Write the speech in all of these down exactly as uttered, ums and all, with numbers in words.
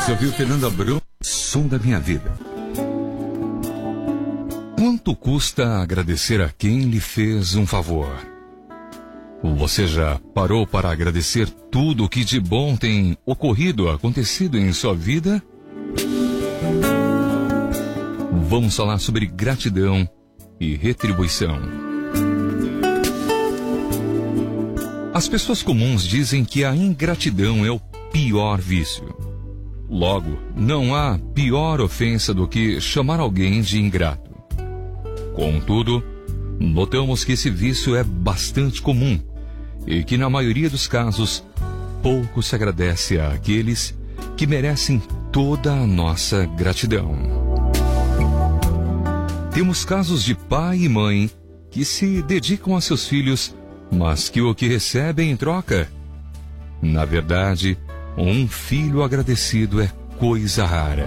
Você ouviu Fernando Abrão, Som da Minha Vida. Quanto custa agradecer a quem lhe fez um favor? Você já parou para agradecer tudo o que de bom tem ocorrido, acontecido em sua vida? Vamos falar sobre gratidão e retribuição. As pessoas comuns dizem que a ingratidão é o pior vício. Logo, não há pior ofensa do que chamar alguém de ingrato. Contudo, notamos que esse vício é bastante comum e que, na maioria dos casos, pouco se agradece àqueles que merecem toda a nossa gratidão. Temos casos de pai e mãe que se dedicam a seus filhos, mas que o que recebem em troca? Na verdade, um filho agradecido é coisa rara.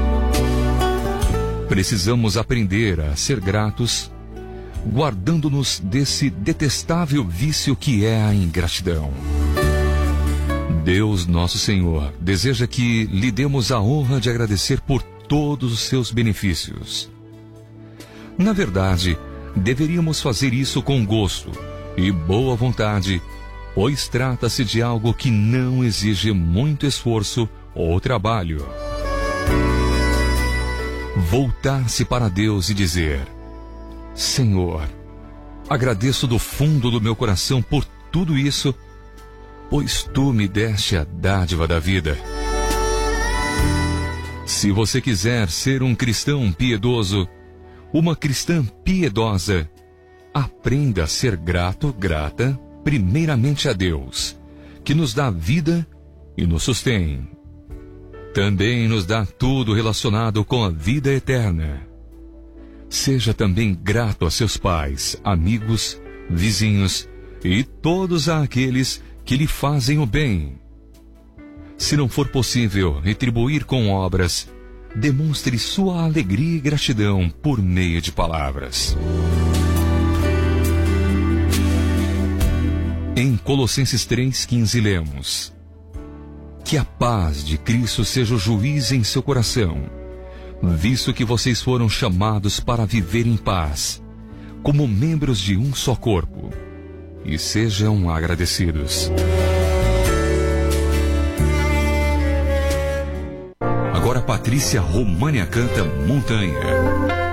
Precisamos aprender a ser gratos, guardando-nos desse detestável vício que é a ingratidão. Deus, nosso Senhor, deseja que lhe demos a honra de agradecer por todos os seus benefícios. Na verdade, deveríamos fazer isso com gosto e boa vontade, pois trata-se de algo que não exige muito esforço ou trabalho. Voltar-se para Deus e dizer: Senhor, agradeço do fundo do meu coração por tudo isso, pois Tu me deste a dádiva da vida. Se você quiser ser um cristão piedoso, uma cristã piedosa, aprenda a ser grato, grata, primeiramente a Deus, que nos dá vida e nos sustém. Também nos dá tudo relacionado com a vida eterna. Seja também grato a seus pais, amigos, vizinhos e todos aqueles que lhe fazem o bem. Se não for possível retribuir com obras, demonstre sua alegria e gratidão por meio de palavras. Em Colossenses três, quinze lemos: Que a paz de Cristo seja o juiz em seu coração, visto que vocês foram chamados para viver em paz, como membros de um só corpo, e sejam agradecidos. Agora Patrícia România canta Montanha.